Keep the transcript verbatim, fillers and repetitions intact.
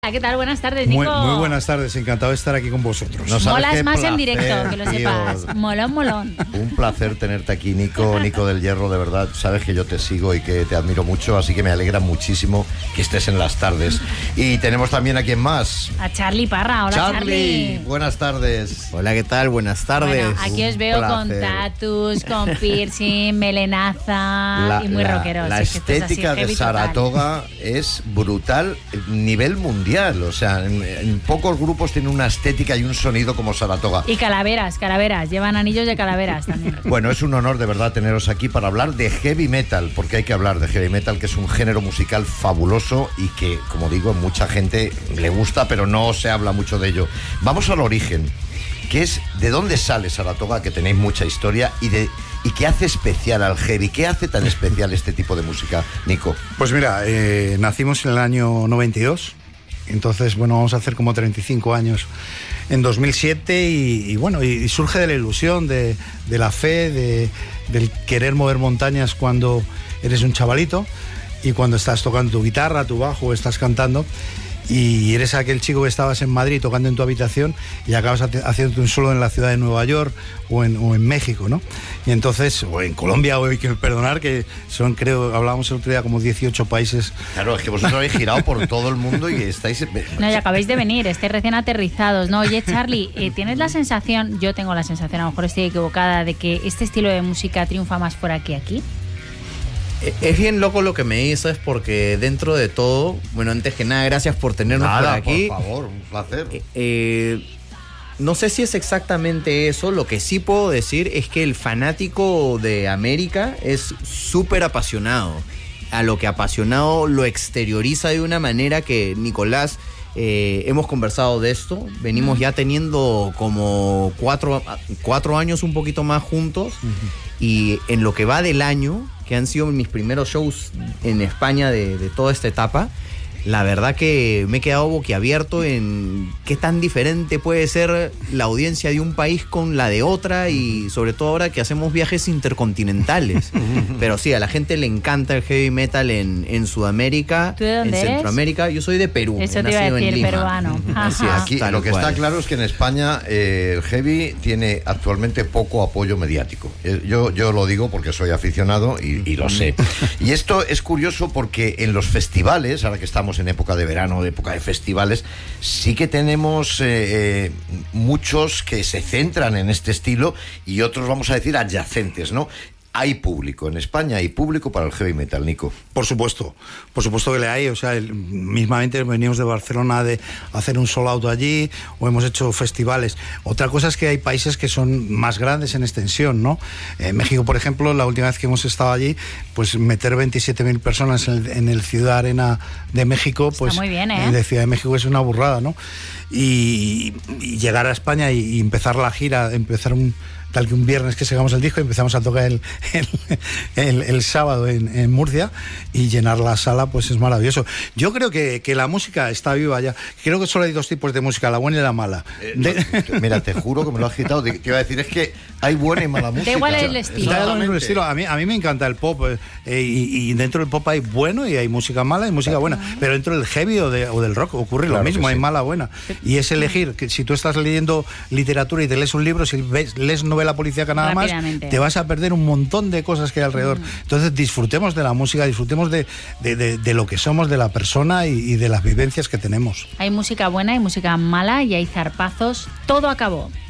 ¿Qué tal? Buenas tardes, Nico. Muy, muy buenas tardes, encantado de estar aquí con vosotros. No Molas más placer, en directo, que lo tío. sepas. Molón, molón. Un placer tenerte aquí, Nico, Nico del Hierro, de verdad. Sabes que yo te sigo y que te admiro mucho, así que me alegra muchísimo que estés en las tardes. Y tenemos también a quién más. A Charlie Parra. Hola, Charlie. Charlie. Buenas tardes. Hola, ¿qué tal? Buenas tardes. Bueno, aquí os veo con tatus, con piercing, melenaza la, y muy la, rockeros. La es estética así, de Saratoga total. Es brutal, nivel mundial. O sea, en, en pocos grupos tienen una estética y un sonido como Saratoga. Y calaveras, calaveras. Llevan anillos de calaveras también. Bueno, es un honor de verdad teneros aquí para hablar de heavy metal, porque hay que hablar de heavy metal, que es un género musical fabuloso y que, como digo, mucha gente le gusta, pero no se habla mucho de ello. Vamos al origen, que es de dónde sale Saratoga, que tenéis mucha historia, y de y qué hace especial al heavy. ¿Qué hace tan especial este tipo de música, Nico? Pues mira, eh, nacimos en el año noventa y dos. Entonces, bueno, vamos a hacer como treinta y cinco años en dos mil siete y, y bueno, y, y surge de la ilusión, de, de la fe, de, del querer mover montañas cuando eres un chavalito y cuando estás tocando tu guitarra, tu bajo, estás cantando y eres aquel chico que estabas en Madrid tocando en tu habitación y acabas haciéndote un solo en la ciudad de Nueva York o en, o en México, ¿no? Y entonces, o en Colombia, o hay que perdonar, que son, creo, hablábamos el otro día, como dieciocho países. Claro, es que vosotros habéis girado por todo el mundo y estáis... No, y acabáis de venir, estáis recién aterrizados, ¿no? Oye, Charlie, eh, ¿tienes la sensación, yo tengo la sensación, a lo mejor estoy equivocada, de que este estilo de música triunfa más fuera que aquí? Es bien loco lo que me dices porque dentro de todo, bueno, antes que nada, gracias por tenernos nada, por aquí. Por favor, un placer. Eh, eh, no sé si es exactamente eso, lo que sí puedo decir es que el fanático de América es súper apasionado. A lo que apasionado lo exterioriza de una manera que Nicolás... Eh, hemos conversado de esto, venimos ya teniendo como cuatro, cuatro años un poquito más juntos uh-huh. Y en lo que va del año, que han sido mis primeros shows en España de, de toda esta etapa, la verdad que me he quedado boquiabierto en qué tan diferente puede ser la audiencia de un país con la de otra y sobre todo ahora que hacemos viajes intercontinentales. Pero sí, a la gente le encanta el heavy metal en, en Sudamérica, ¿Tú de dónde en eres? Centroamérica. Yo soy de Perú. Eso te iba a decir, peruano. Así, aquí, lo que cual. está claro es que en España eh, el heavy tiene actualmente poco apoyo mediático. Yo, yo lo digo porque soy aficionado y, y lo sé. Y esto es curioso porque en los festivales, ahora que estamos en época de verano, de época de festivales, sí que tenemos eh, eh, muchos que se centran en este estilo y otros, vamos a decir, adyacentes, ¿no? Hay público, en España hay público para el heavy metal, Nico. Por supuesto, por supuesto que le hay, o sea, el, mismamente venimos de Barcelona de hacer un sold out allí, o hemos hecho festivales. Otra cosa es que hay países que son más grandes en extensión, ¿no? En México, por ejemplo, la última vez que hemos estado allí, pues meter veintisiete mil personas en el, en el Ciudad Arena de México, pues está muy bien, ¿eh? De Ciudad de México es una burrada, ¿no? Y, y llegar a España y, y empezar la gira, empezar un... tal que un viernes que sacamos el disco y empezamos a tocar el, el, el, el sábado en, en Murcia y llenar la sala, pues es maravilloso. Yo creo que, que la música está viva ya. Creo que solo hay dos tipos de música, la buena y la mala. Eh, de... no, mira, te juro que me lo has quitado. Te iba a decir, es que hay buena y mala música. Da igual el estilo. Da igual el estilo. A mí, a mí me encanta el pop eh, y, y dentro del pop hay bueno y hay música mala y música buena. Pero dentro del heavy o, de, o del rock ocurre claro lo mismo, hay sí. mala buena. Y es elegir, que si tú estás leyendo literatura y te lees un libro, si ves, lees novela policíaca nada más, te vas a perder un montón de cosas que hay alrededor. Mm. Entonces disfrutemos de la música, disfrutemos de, de, de, de lo que somos, de la persona y, y de las vivencias que tenemos. Hay música buena, hay música mala y hay zarpazos. Todo acabó.